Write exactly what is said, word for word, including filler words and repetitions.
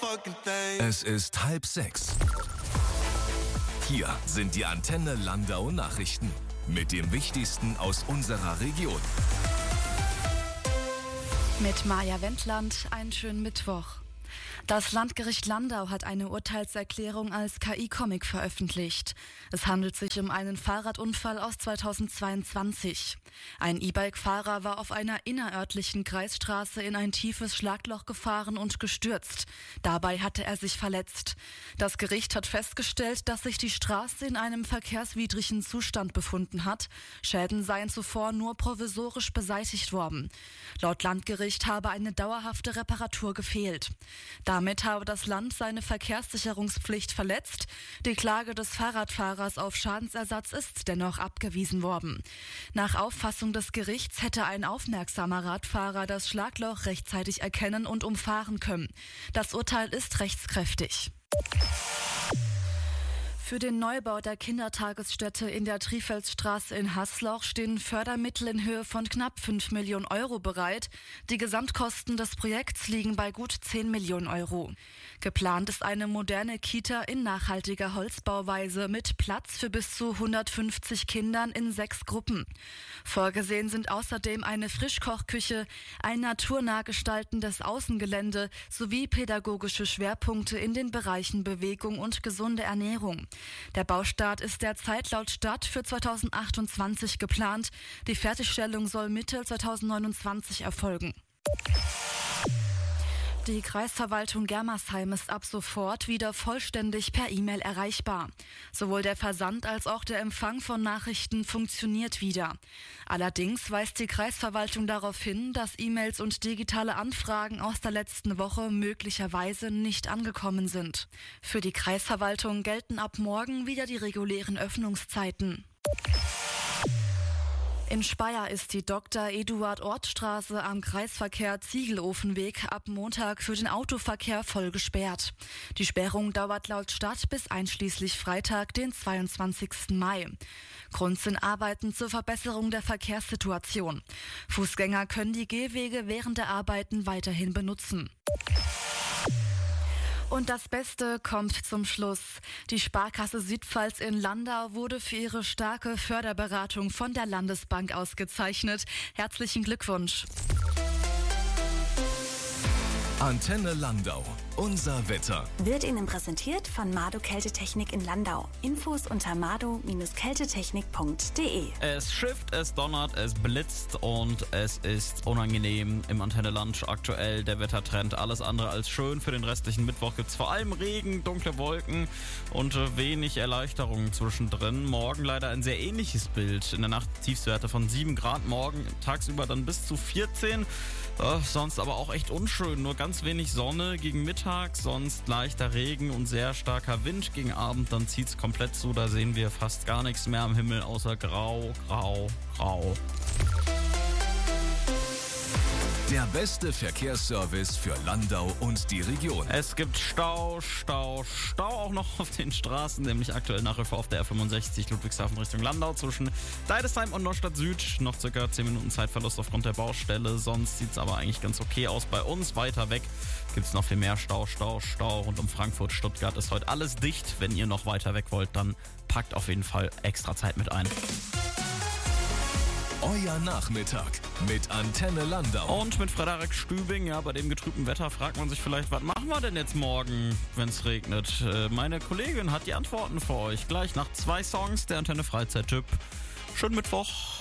Es ist halb sechs. Hier sind die Antenne Landau Nachrichten mit dem Wichtigsten aus unserer Region. Mit Maja Wendland, einen schönen Mittwoch. Das Landgericht Landau hat eine Urteilserklärung als K I-Comic veröffentlicht. Es handelt sich um einen Fahrradunfall aus zweitausendzweiundzwanzig. Ein E-Bike-Fahrer war auf einer innerörtlichen Kreisstraße in ein tiefes Schlagloch gefahren und gestürzt. Dabei hatte er sich verletzt. Das Gericht hat festgestellt, dass sich die Straße in einem verkehrswidrigen Zustand befunden hat. Schäden seien zuvor nur provisorisch beseitigt worden. Laut Landgericht habe eine dauerhafte Reparatur gefehlt. Damit habe das Land seine Verkehrssicherungspflicht verletzt. Die Klage des Fahrradfahrers auf Schadensersatz ist dennoch abgewiesen worden. Nach Auffassung des Gerichts hätte ein aufmerksamer Radfahrer das Schlagloch rechtzeitig erkennen und umfahren können. Das Urteil ist rechtskräftig. Für den Neubau der Kindertagesstätte in der Trifelsstraße in Haslauch stehen Fördermittel in Höhe von knapp fünf Millionen Euro bereit. Die Gesamtkosten des Projekts liegen bei gut zehn Millionen Euro. Geplant ist eine moderne Kita in nachhaltiger Holzbauweise mit Platz für bis zu hundertfünfzig Kindern in sechs Gruppen. Vorgesehen sind außerdem eine Frischkochküche, ein naturnah gestaltendes Außengelände sowie pädagogische Schwerpunkte in den Bereichen Bewegung und gesunde Ernährung. Der Baustart ist derzeit laut Stadt für zweitausendachtundzwanzig geplant. Die Fertigstellung soll Mitte zweitausendneunundzwanzig erfolgen. Die Kreisverwaltung Germersheim ist ab sofort wieder vollständig per E-Mail erreichbar. Sowohl der Versand als auch der Empfang von Nachrichten funktioniert wieder. Allerdings weist die Kreisverwaltung darauf hin, dass E-Mails und digitale Anfragen aus der letzten Woche möglicherweise nicht angekommen sind. Für die Kreisverwaltung gelten ab morgen wieder die regulären Öffnungszeiten. In Speyer ist die Doktor Eduard Ort Straße am Kreisverkehr Ziegelofenweg ab Montag für den Autoverkehr voll gesperrt. Die Sperrung dauert laut Stadt bis einschließlich Freitag, den zweiundzwanzigsten Mai. Grund sind Arbeiten zur Verbesserung der Verkehrssituation. Fußgänger können die Gehwege während der Arbeiten weiterhin benutzen. Und das Beste kommt zum Schluss. Die Sparkasse Südpfalz in Landau wurde für ihre starke Förderberatung von der Landesbank ausgezeichnet. Herzlichen Glückwunsch. Antenne Landau. Unser Wetter. Wird Ihnen präsentiert von Mado Kältetechnik in Landau. Infos unter mado Kältetechnik punkt de. Es schifft, es donnert, es blitzt und es ist unangenehm im Antenne Lunch aktuell. Der Wettertrend alles andere als schön. Für den restlichen Mittwoch gibt es vor allem Regen, dunkle Wolken und wenig Erleichterung zwischendrin. Morgen leider ein sehr ähnliches Bild. In der Nacht Tiefstwerte von sieben Grad, morgen tagsüber dann bis zu vierzehn. Äh, sonst aber auch echt unschön. Nur ganz wenig Sonne gegen Mittag. Sonst leichter Regen und sehr starker Wind. Gegen Abend dann zieht es komplett zu. Da sehen wir fast gar nichts mehr am Himmel außer grau, grau, grau. Der beste Verkehrsservice für Landau und die Region. Es gibt Stau, Stau, Stau auch noch auf den Straßen, nämlich aktuell nach wie vor auf der R fünfundsechzig Ludwigshafen Richtung Landau zwischen Deidesheim und Neustadt Süd. Noch circa zehn Minuten Zeitverlust aufgrund der Baustelle. Sonst sieht es aber eigentlich ganz okay aus bei uns. Weiter weg gibt es noch viel mehr Stau, Stau, Stau. Rund um Frankfurt, Stuttgart ist heute alles dicht. Wenn ihr noch weiter weg wollt, dann packt auf jeden Fall extra Zeit mit ein. Euer Nachmittag mit Antenne Landau. Und mit Frederik Stübing. Ja, bei dem getrübten Wetter fragt man sich vielleicht, was machen wir denn jetzt morgen, wenn es regnet? Äh, meine Kollegin hat die Antworten für euch. Gleich nach zwei Songs der Antenne Freizeit-Tipp. Schönen Mittwoch.